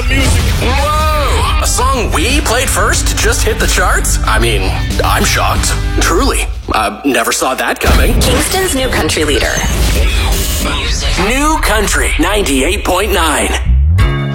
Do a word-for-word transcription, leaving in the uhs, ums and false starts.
on music. Whoa! A song we played first just hit the charts? I mean, I'm shocked. Truly. I never saw that coming. Kingston's new country leader. New Country ninety-eight point nine.